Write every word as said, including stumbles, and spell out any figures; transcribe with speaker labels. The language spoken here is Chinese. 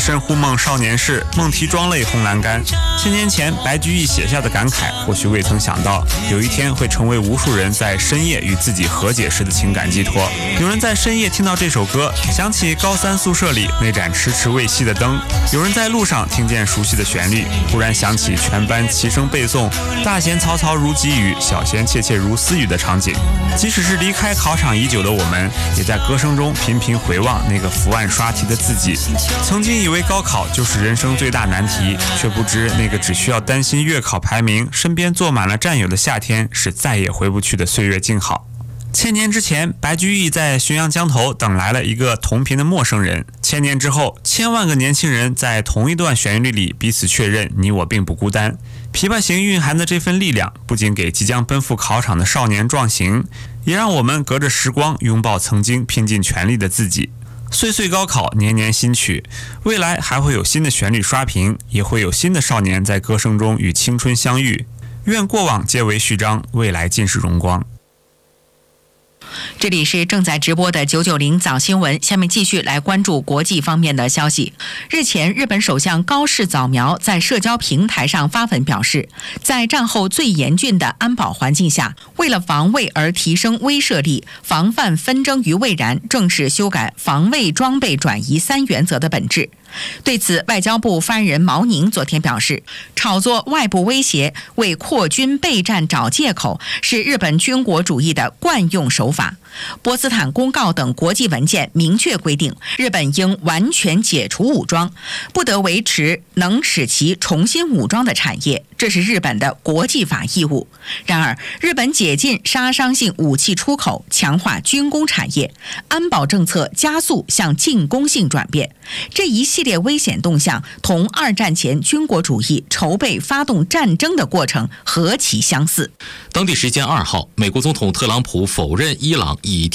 Speaker 1: 深呼梦少年事，梦啼妆泪红阑干。千年前白居易写下的感慨，或许未曾想到有一天会成为无数人在深夜与自己和解时的情感寄托。有人在深夜听到这首歌，想起高三宿舍里那盏迟迟未熄的灯；有人在路上听见熟悉的旋律，忽然想起全班齐声背诵大弦嘈嘈如急雨，小弦切切如私语的场景。即使是离开考场已久的我们，也在歌声中频频回望那个伏案刷题的自己。曾经以为高考就是人生最大难题，却不知那个只需要担心月考排名，身边坐满了战友的夏天，是再也回不去的岁月静好。千年之前，白居易在浔阳江头等来了一个同频的陌生人。千年之后，千万个年轻人在同一段旋律里彼此确认你我并不孤单。琵琶行蕴含的这份力量，不仅给即将奔赴考场的少年壮行，也让我们隔着时光拥抱曾经拼尽全力的自己。岁岁高考，年年新曲，未来还会有新的旋律刷屏，也会有新的少年在歌声中与青春相遇。愿过往皆为序章，未来尽是荣光。
Speaker 2: 这里是正在直播的九九零早新闻，下面继续来关注国际方面的消息。日前，日本首相高市早苗在社交平台上发文表示，在战后最严峻的安保环境下，为了防卫而提升威慑力，防范纷争于未然，正是修改防卫装备转移三原则的本质。对此，外交部发言人毛宁昨天表示，炒作外部威胁、为扩军备战找借口，是日本军国主义的惯用手法。波茨坦公告等国际文件明确规定，日本应完全解除武装，不得维持能使其重新武装的产业，这是日本的国际法义务。然而，日本解禁杀伤性武器出口，强化军工产业，安保政策加速向进攻性转变，这一系列危险动向同二战前军国主义筹备发动战争的过程何其相似。
Speaker 3: 当地时间二号，美国总统特朗普否认伊朗以